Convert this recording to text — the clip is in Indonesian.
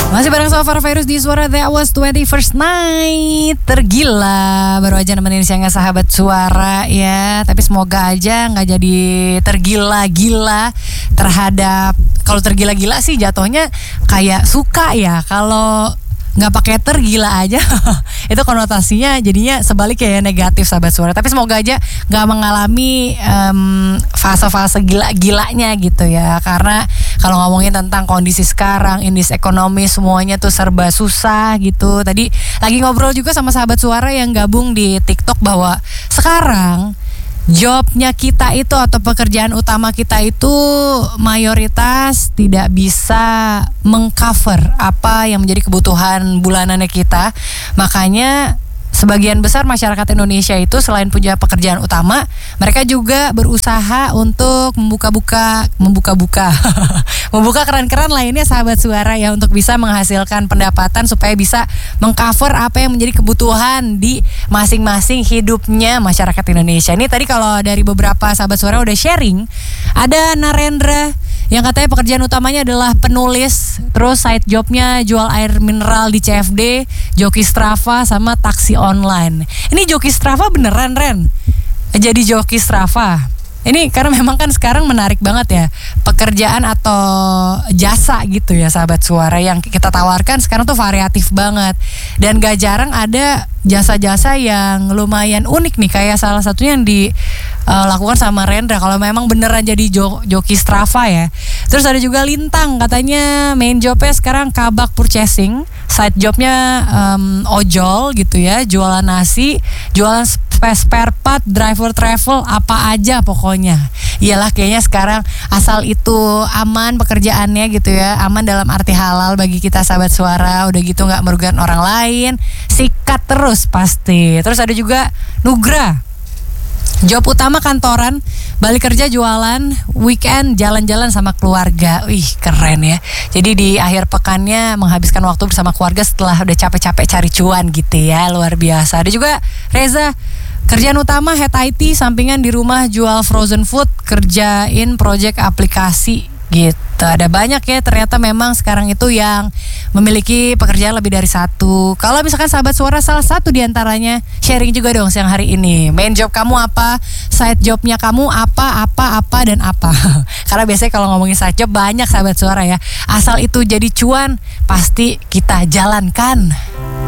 Masih bareng Sofar Virus di Suara That Was 21st Night. Tergila, baru aja nemenin siangnya sahabat suara ya. Tapi semoga aja gak jadi tergila-gila terhadap, kalau tergila-gila sih jatuhnya kayak suka ya. Kalau nggak pakai tergila aja itu konotasinya jadinya sebalik ya, negatif sahabat suara. Tapi semoga aja nggak mengalami fase-fase gila-gilanya gitu ya, karena kalau ngomongin tentang kondisi sekarang, indeks ekonomi semuanya tuh serba susah gitu. Tadi lagi ngobrol juga sama sahabat suara yang gabung di TikTok bahwa sekarang jobnya kita itu atau pekerjaan utama kita itu mayoritas tidak bisa mengcover apa yang menjadi kebutuhan bulanannya kita. Makanya sebagian besar masyarakat Indonesia itu selain punya pekerjaan utama, mereka juga berusaha untuk membuka membuka keran-keran lainnya sahabat suara ya, untuk bisa menghasilkan pendapatan supaya bisa mengcover apa yang menjadi kebutuhan di masing-masing hidupnya masyarakat Indonesia. Ini tadi kalau dari beberapa sahabat suara udah sharing, ada Narendra yang katanya pekerjaan utamanya adalah penulis, terus side jobnya jual air mineral di CFD, joki Strava sama taksi online. Ini joki Strava beneran Ren? Jadi joki Strava. Ini karena memang kan sekarang menarik banget ya, pekerjaan atau jasa gitu ya sahabat suara, yang kita tawarkan sekarang tuh variatif banget. Dan gak jarang ada jasa-jasa yang lumayan unik nih, kayak salah satunya yang dilakukan sama Rendra kalau memang beneran jadi joki Strava ya. Terus ada juga Lintang, katanya main jobnya sekarang kabak purchasing, side jobnya ojol gitu ya, jualan nasi, jualan spare part, driver travel, apa aja pokoknya. Iyalah kayaknya sekarang asal itu aman pekerjaannya gitu ya, aman dalam arti halal bagi kita sahabat suara, udah gitu gak merugikan orang lain, sikat terus pasti. Terus ada juga Nugra, job utama kantoran, balik kerja jualan, weekend jalan-jalan sama keluarga. Wih keren ya. Jadi di akhir pekannya menghabiskan waktu bersama keluarga setelah udah capek-capek cari cuan gitu ya, luar biasa. Ada juga Reza, kerjaan utama head IT, sampingan di rumah jual frozen food, kerjain project aplikasi gitu. Ada banyak ya ternyata memang sekarang itu yang memiliki pekerjaan lebih dari satu. Kalau misalkan sahabat suara salah satu diantaranya, sharing juga dong siang hari ini. Main job kamu apa? Side jobnya kamu apa, dan apa? Karena biasanya kalau ngomongin side job banyak sahabat suara ya. Asal itu jadi cuan, pasti kita jalankan.